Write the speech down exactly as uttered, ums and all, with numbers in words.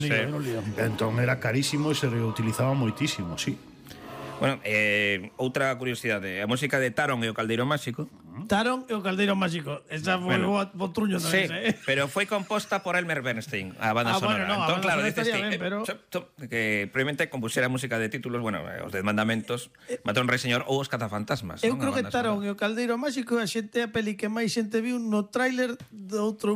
Sí. Entón era carísimo e se reutilizaba moitísimo, sí. Bueno, eh, outra curiosidade, a música de Taron e o Caldeiro Máxico. Taron e o Caldeiro Máxico. Esa foi Bueno, bueno, bo truño sí, ese, eh? pero foi composta por Elmer Bernstein, a banda Ah, sonora. bueno, no, a entón, banda claro, sonora dices estaría ti, ben, pero- eh, to, que probablemente compuxera música de títulos, bueno, eh, os Dez Mandamentos, Matar un Rei Señor ou Os Cazafantasmas. Eu non? creo A que banda Taron sonora. e o Caldeiro Máxico a xente a peli que máis xente viu no tráiler de outro